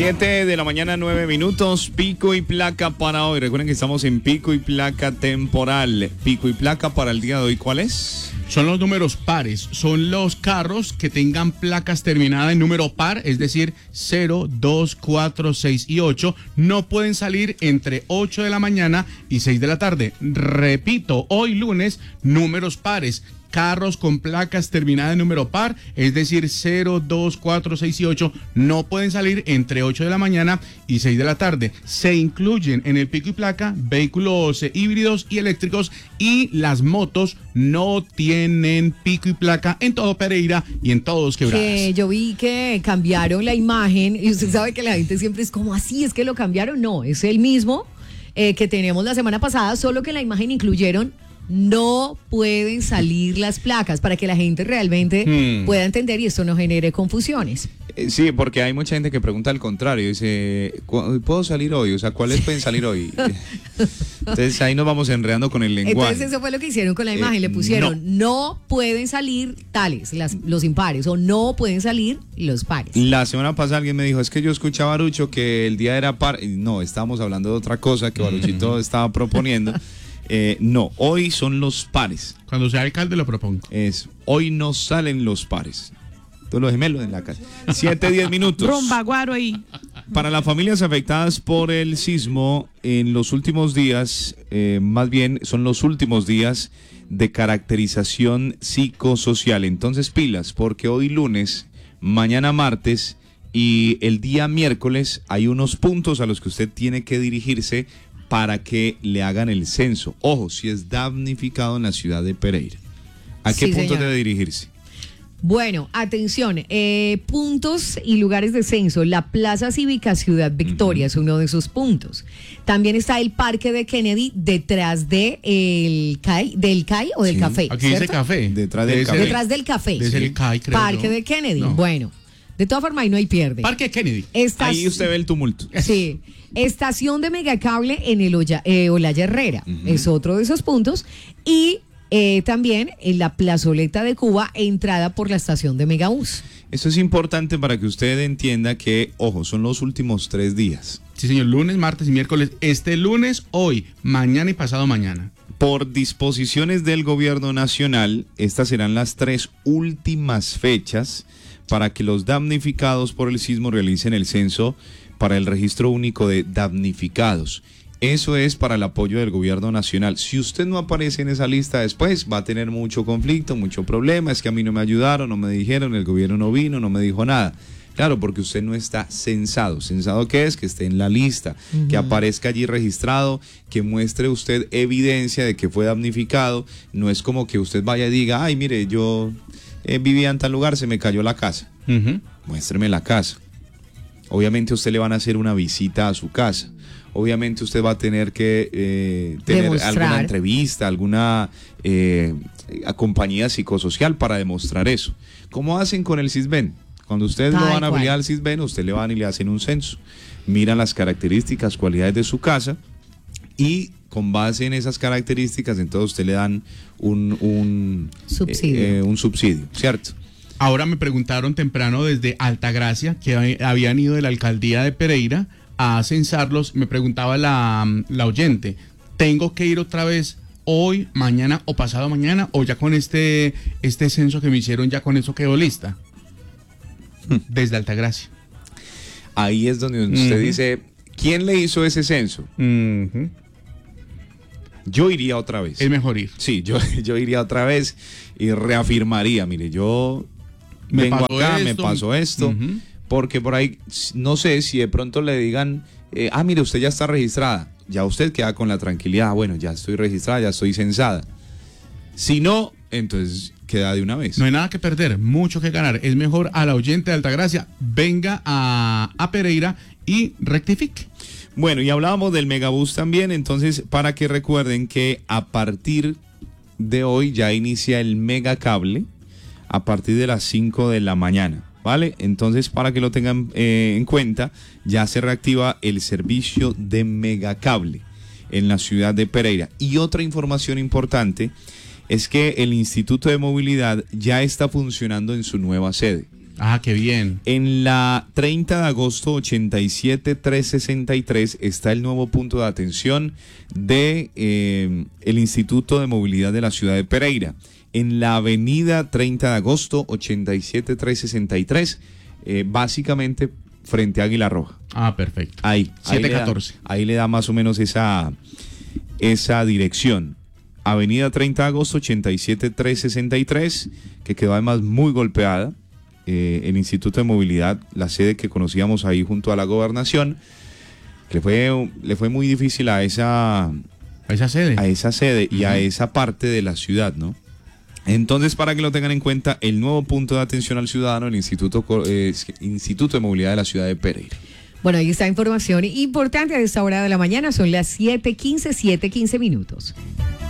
7 de la mañana, 9 minutos, pico y placa para hoy. Recuerden que estamos en pico y placa temporal. Pico y placa para el día de hoy, ¿cuál es? Son los números pares, son los carros que tengan placas terminadas en número par, es decir, 0, 2, 4, 6 y 8, no pueden salir entre 8 de la mañana y 6 de la tarde. Repito, hoy lunes, números pares. Carros con placas terminadas en número par, es decir, 0, 2, 4, 6 y 8, no pueden salir entre 8 de la mañana y 6 de la tarde. Se incluyen en el pico y placa vehículos híbridos y eléctricos, y las motos no tienen pico y placa en todo Pereira y en todos Quebradas. Que yo vi que cambiaron la imagen y usted sabe que la gente siempre es como así, es que lo cambiaron. No, es el mismo que tenemos la semana pasada, solo que en la imagen incluyeron no pueden salir las placas para que la gente realmente pueda entender y esto no genere confusiones. Sí, porque hay mucha gente que pregunta al contrario, dice, ¿puedo salir hoy? O sea, ¿cuáles pueden salir hoy? Entonces ahí nos vamos enredando con el lenguaje. Entonces eso fue lo que hicieron con la imagen, le pusieron no pueden salir tales, los impares, o no pueden salir los pares. La semana pasada alguien me dijo, es que yo escuché a Barucho que el día era par, no, estábamos hablando de otra cosa que Baruchito estaba proponiendo. No, hoy son los pares. Cuando sea alcalde lo propongo. Hoy no salen los pares. Todos los gemelos en la casa. 7-10 minutos. Rombaguaro ahí. Para las familias afectadas por el sismo, en los últimos días, más bien son los últimos días de caracterización psicosocial. Entonces pilas, porque hoy lunes, mañana martes y el día miércoles hay unos puntos a los que usted tiene que dirigirse para que le hagan el censo. Ojo, si es damnificado en la ciudad de Pereira. ¿A qué punto debe dirigirse? Bueno, atención, puntos y lugares de censo. La Plaza Cívica Ciudad Victoria es uno de esos puntos. También está el Parque de Kennedy detrás del CAI o del café. Aquí dice café. Detrás del café. Detrás del café. Desde el CAI, creo. Parque de Kennedy. No. Bueno, de todas formas ahí no hay pierde. Parque de Kennedy. Ahí usted ve el tumulto. Sí. Estación de Megacable en el Olaya Herrera. Es otro de esos puntos. Y también en la plazoleta de Cuba, entrada por la estación de Megabús. Eso es importante para que usted entienda que, ojo, son los últimos 3 días. Sí, señor, lunes, martes y miércoles. Este lunes, hoy, mañana y pasado mañana. Por disposiciones del gobierno nacional, estas serán las 3 últimas fechas para que los damnificados por el sismo realicen el censo para el registro único de damnificados. Eso es para el apoyo del gobierno nacional. Si usted no aparece en esa lista después, va a tener mucho conflicto, mucho problema. Es que a mí no me ayudaron, no me dijeron, el gobierno no vino, no me dijo nada. Claro, porque usted no está censado. ¿Censado qué es? Que esté en la lista, que aparezca allí registrado, que muestre usted evidencia de que fue damnificado. No es como que usted vaya y diga, ay, mire, yo vivía en tal lugar, se me cayó la casa. Muéstreme la casa. Obviamente a usted le van a hacer una visita a su casa. Obviamente usted va a tener que tener alguna entrevista, alguna compañía psicosocial para demostrar eso. ¿Cómo hacen con el Sisbén? Cuando ustedes lo van a afiliar al Sisbén, usted le van y le hacen un censo. Miran las características, cualidades de su casa y con base en esas características, entonces usted le dan un subsidio, ¿cierto? Ahora me preguntaron temprano desde Altagracia, que habían ido de la alcaldía de Pereira a censarlos. Me preguntaba la oyente, ¿tengo que ir otra vez hoy, mañana o pasado mañana? ¿O ya con este censo que me hicieron, ya con eso quedó lista? Desde Altagracia. Ahí es donde usted dice, ¿quién le hizo ese censo? Yo iría otra vez. Es mejor ir. Sí, yo iría otra vez y reafirmaría, mire, yo vengo acá, me pasó esto, porque por ahí, no sé si de pronto le digan, mire, usted ya está registrada, ya usted queda con la tranquilidad, bueno, ya estoy registrada, ya estoy censada. Si no, entonces queda de una vez. No hay nada que perder, mucho que ganar. Es mejor a la oyente de Altagracia, venga a Pereira y rectifique. Bueno, y hablábamos del Megabús también, entonces para que recuerden que a partir de hoy ya inicia el Megacable a partir de las 5 de la mañana, ¿vale? Entonces para que lo tengan en cuenta, ya se reactiva el servicio de Megacable en la ciudad de Pereira. Y otra información importante es que el Instituto de Movilidad ya está funcionando en su nueva sede. Ah, qué bien. En la 30 de agosto 87363 está el nuevo punto de atención de el Instituto de Movilidad de la ciudad de Pereira. En la avenida 30 de agosto 87363, básicamente frente a Águila Roja. Ah, perfecto. Ahí 714. Ahí le da más o menos esa dirección. Avenida 30 de agosto 87363, que quedó además muy golpeada. El Instituto de Movilidad, la sede que conocíamos ahí junto a la gobernación, le fue muy difícil a esa sede y a esa parte de la ciudad, ¿no? Entonces, para que lo tengan en cuenta, el nuevo punto de atención al ciudadano, el Instituto de Movilidad de la ciudad de Pereira. Bueno, ahí está información importante a esta hora de la mañana, son las 7:15 minutos.